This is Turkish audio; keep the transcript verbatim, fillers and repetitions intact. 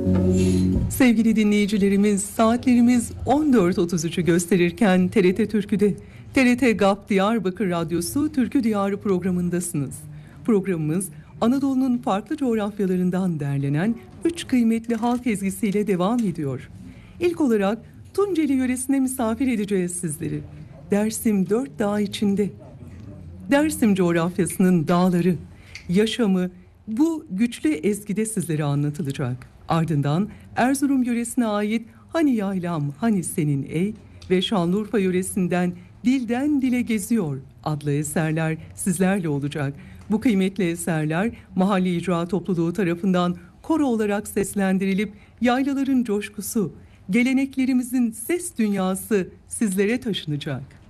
Sevgili dinleyicilerimiz, saatlerimiz on dört otuz üçü gösterirken T R T Türkü'de, T R T GAP Diyarbakır Radyosu Türkü Diyarı programındasınız. Programımız Anadolu'nun farklı coğrafyalarından derlenen üç kıymetli halk ezgisiyle devam ediyor. İlk olarak Tunceli yöresine misafir edeceğiz sizleri. Dersim dört dağ içinde. Dersim coğrafyasının dağları, yaşamı bu güçlü ezgide sizlere anlatılacak. Ardından Erzurum yöresine ait Hani Yaylam Hani Senin Ey ve Şanlıurfa yöresinden Dilden Dile Geziyor adlı eserler sizlerle olacak. Bu kıymetli eserler mahalle icra topluluğu tarafından koro olarak seslendirilip yaylaların coşkusu, geleneklerimizin ses dünyası sizlere taşınacak.